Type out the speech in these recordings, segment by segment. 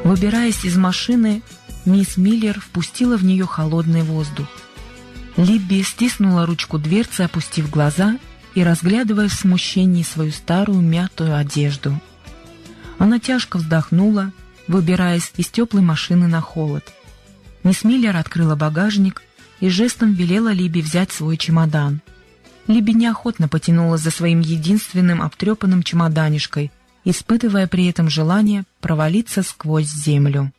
Выбираясь из машины, мисс Миллер впустила в нее холодный воздух. Либби стиснула ручку дверцы, опустив глаза и разглядывая в смущении свою старую мятую одежду. Она тяжко вздохнула, выбираясь из теплой машины на холод. Мисс Миллер открыла багажник и жестом велела Либби взять свой чемодан. Либби неохотно потянула за своим единственным обтрепанным чемоданишкой, испытывая при этом желание провалиться сквозь землю.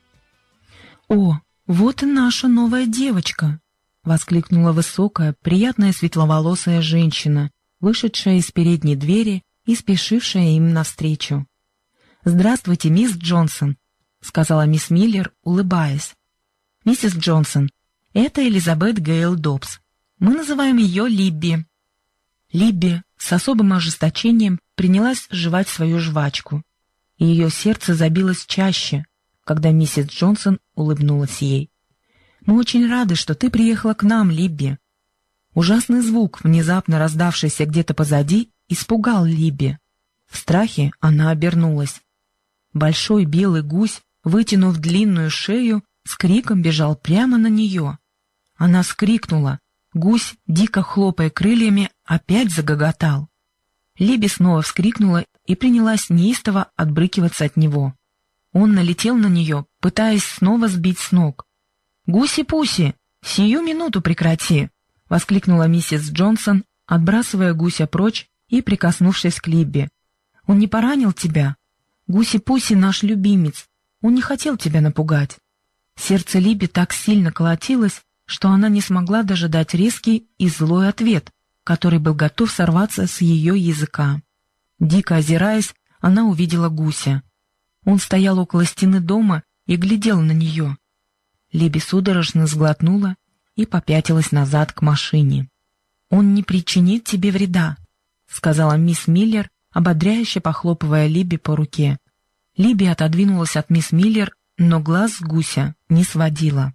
«О, вот и наша новая девочка!» — воскликнула высокая, приятная светловолосая женщина, вышедшая из передней двери и спешившая им навстречу. «Здравствуйте, мисс Джонсон», — сказала мисс Миллер, улыбаясь. «Миссис Джонсон, это Элизабет Гейл Добс. Мы называем ее Либби». Либби с особым ожесточением принялась жевать свою жвачку, и ее сердце забилось чаще, когда миссис Джонсон улыбнулась ей. «Мы очень рады, что ты приехала к нам, Либби». Ужасный звук, внезапно раздавшийся где-то позади, испугал Либби. В страхе она обернулась. Большой белый гусь, вытянув длинную шею, с криком бежал прямо на нее. Она вскрикнула. Гусь, дико хлопая крыльями, опять загоготал. Либби снова вскрикнула и принялась неистово отбрыкиваться от него. Он налетел на нее, пытаясь снова сбить с ног. «Гуси-пуси, сию минуту прекрати!» — воскликнула миссис Джонсон, отбрасывая гуся прочь и прикоснувшись к Либби. «Он не поранил тебя? Гуси-пуси наш любимец. Он не хотел тебя напугать». Сердце Либби так сильно колотилось, что она не смогла даже дать резкий и злой ответ, который был готов сорваться с ее языка. Дико озираясь, она увидела гуся. Он стоял около стены дома и глядел на нее. Либби судорожно сглотнула и попятилась назад к машине. «Он не причинит тебе вреда», — сказала мисс Миллер, ободряюще похлопывая Либби по руке. Либби отодвинулась от мисс Миллер, но глаз с гуся не сводила.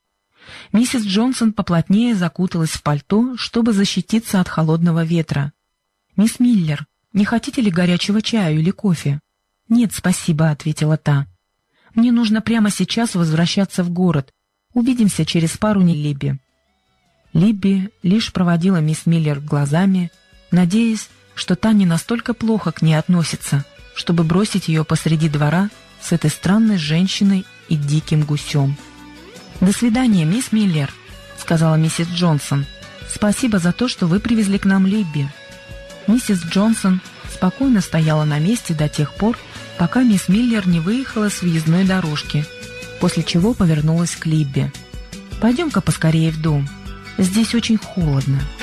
Миссис Джонсон поплотнее закуталась в пальто, чтобы защититься от холодного ветра. «Мисс Миллер, не хотите ли горячего чаю или кофе?» «Нет, спасибо», — ответила та. «Мне нужно прямо сейчас возвращаться в город. Увидимся через пару недель, Либби». Либби лишь проводила мисс Миллер глазами, надеясь, что та не настолько плохо к ней относится, чтобы бросить ее посреди двора с этой странной женщиной и диким гусем. «До свидания, мисс Миллер», — сказала миссис Джонсон. «Спасибо за то, что вы привезли к нам Либби». Миссис Джонсон спокойно стояла на месте до тех пор, пока мисс Миллер не выехала с въездной дорожки, после чего повернулась к Либби. «Пойдем-ка поскорее в дом. Здесь очень холодно».